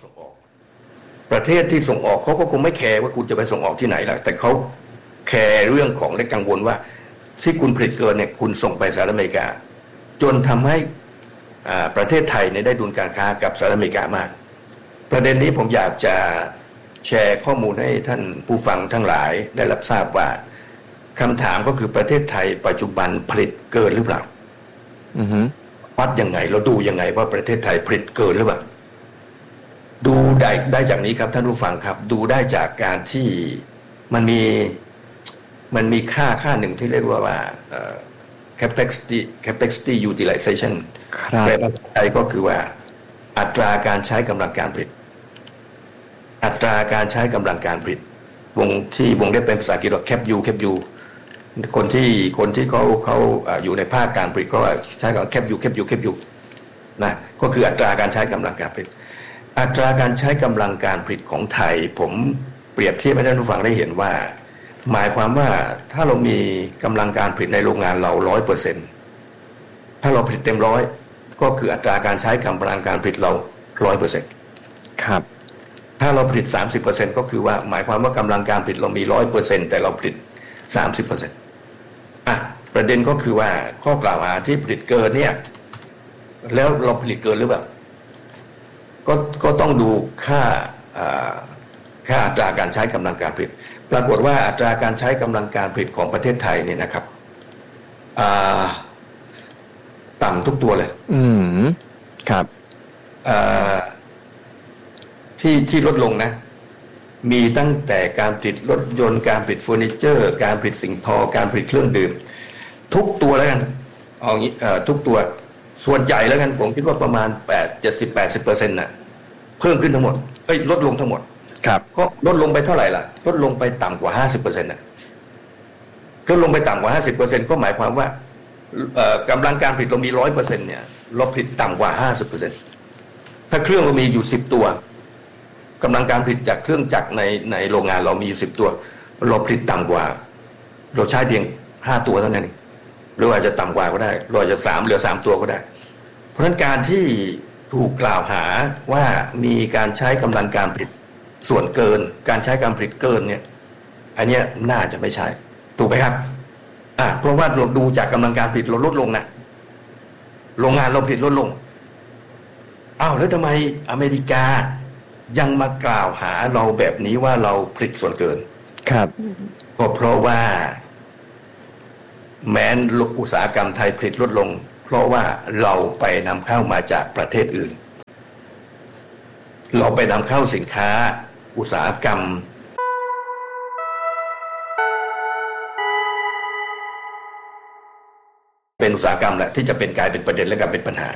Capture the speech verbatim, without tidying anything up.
ส่งออกประเทศที่ส่งออกเขาก็คงไม่แคร์ว่าคุณจะไปส่งออกที่ไหนล่ะแต่เขาแคร์เรื่องของและกังวลว่าที่คุณผลิตเกินเนี่ยคุณส่งไปสหรัฐอเมริกาจนทำให้ประเทศไทยเนี่ยได้ดุลการค้ากับสหรัฐอเมริกามากประเด็นนี้ผมอยากจะแชร์ข้อมูลให้ท่านผู้ฟังทั้งหลายได้รับทราบว่าคำถามก็คือประเทศไทยปัจจุบันผลิตเกินหรือเปล่าอือฮึวัดยังไงเราดูยังไงว่าประเทศไทยผลิตเกินหรือเปล่าดูได้ได้จากนี้ครับท่านผู้ฟังครับดูได้จากการที่มันมีมันมีค่าค่าหนึ่งที่เรียกว่าว่า capacity capacity utilization แปลภาษาไทยก็คือว่าอัตราการใช้กำลังการผลิตอัตราการใช้กำลังการผลิตวงที่วงเล็บเป็นภาษาอังกฤษว่า cap u cap u คนที่คนที่เขาเขาอยู่ในภาคการผลิตก็ใช้คำว่า cap u cap u cap u นะก็คืออัตราการใช้กำลังการผลิตอัตราการใช้กำลังการผลิตของไทยผมเปรียบเทียบให้ท่านผู้ฟังได้เห็นว่าหมายความว่าถ้าเรามีกำลังการผลิตในโรงงานเรา ร้อยเปอร์เซ็นต์ ถ้าเราผลิตเต็มร้อยก็คืออัตราการใช้กำลังการผลิตเรา ร้อยเปอร์เซ็นต์ครับถ้าเราผลิต สามสิบเปอร์เซ็นต์ ก็คือว่าหมายความว่ากำลังการผลิตเรามี ร้อยเปอร์เซ็นต์ แต่เราผลิต สามสิบเปอร์เซ็นต์ อ่ะประเด็นก็คือว่าข้อกล่าวหาที่ผลิตเกินเนี่ยแล้วเราผลิตเกินหรือเปล่าก็ก็ต้องดูค่าค่าอัตราการใช้กำลังการผลิตปรากฏว่าอัตราการใช้กำลังการผลิตของประเทศไทยเนี่ยนะครับต่ำทุกตัวเลยอืมครับที่ที่ลดลงนะมีตั้งแต่การผลิตรถยนต์การผลิตเฟอร์นิเจอร์การผลิตสิ่งทอการผลิตเครื่องดื่มทุกตัวแล้วกันเอางี้ทุกตัวส่วนใหญ่แล้วกันผมคิดว่าประมาณแปด เจ็ดสิบ แปดสิบเปอร์เซ็นต์น่ะเพิ่มขึ้นทั้งหมดเอ้ยลดลงทั้งหมดครับก็ลดลงไปเท่าไหร่ล่ะลดลงไปต่ำกว่า ห้าสิบเปอร์เซ็นต์ น่ะลดลงไปต่ำกว่า ห้าสิบเปอร์เซ็นต์ ก็หมายความว่าเอ่อกำลังการผลิตเรามี ร้อยเปอร์เซ็นต์ เนี่ยเราผลิตต่ำกว่า ห้าสิบเปอร์เซ็นต์ ถ้าเครื่องเรามีอยู่สิบตัวกำลังการผลิตจากเครื่องจักรในในโรงงานเรามีอยู่สิบตัวเราผลิตต่ำกว่าเราใช้เพียงห้าตัวเท่านั้นเองหรืออาจจะต่ำกว่าก็ได้เราอาจจะสามเหลือสามตัวก็ได้เพราะฉะนั้นการที่ถูกกล่าวหาว่ามีการใช้กำลังการผลิตส่วนเกินการใช้การผลิตเกินเนี่ยอันนี้น่าจะไม่ใช่ถูกไหมครับอ่ะเพราะว่าเราดูจากกำลังการผลิตเราลดลงนะโรงงานเราผลิตลดลงอ้าวแล้วทำไมอเมริกายังมากล่าวหาเราแบบนี้ว่าเราผลิตส่วนเกินครับก็เพราะว่าแม้นอุตสาหกรรมไทยผลิตลดลงเพราะว่าเราไปนำเข้ามาจากประเทศอื่นเราไปนำเข้าสินค้าอุตสาหกรรมเป็นอุตสาหกรรมแหละที่จะเป็นกลายเป็นประเด็นและกลายเป็นปัญหา